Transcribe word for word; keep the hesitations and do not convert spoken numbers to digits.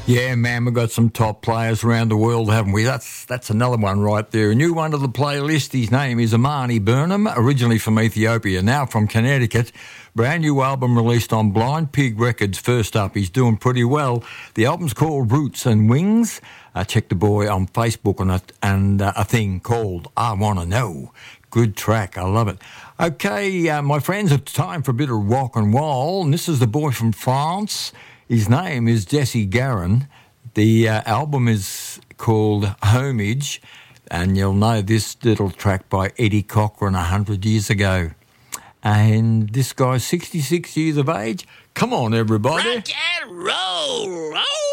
Yeah, man, we've got some top players around the world, haven't we? That's that's another one right there. A new one to the playlist. His name is Amani Burnham, originally from Ethiopia, now from Connecticut. Brand new album released on Blind Pig Records. First up, he's doing pretty well. The album's called Roots and Wings. Uh, check the boy on Facebook on it, and uh, a thing called I Wanna Know. Good track, I love it. Okay, uh, my friends, it's time for a bit of rock and roll. And this is the boy from France. His name is Jesse Garin. The uh, album is called Homage, and you'll know this little track by Eddie Cochran one hundred years ago. And this guy's sixty-six years of age. Come on, everybody. Rock and roll, roll.